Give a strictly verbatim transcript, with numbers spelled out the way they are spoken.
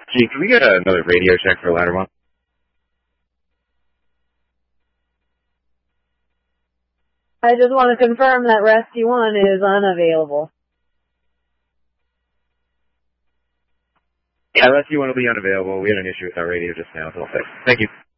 Gee, can we get another radio check for ladder one? I just want to confirm that Rescue one is unavailable. Yeah, Rescue one will be unavailable. We had an issue with our radio just now, so I'll fix. Thank you.